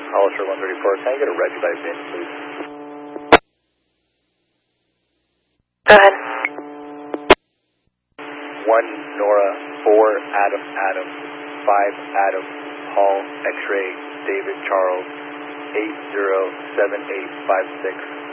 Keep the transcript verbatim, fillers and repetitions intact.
Hollister one thirty-four, can I get a reg by V I N, please? Go ahead. one Nora, four Adam Adam, five Adam, Paul X-ray, David Charles, eight zero seven eight five six.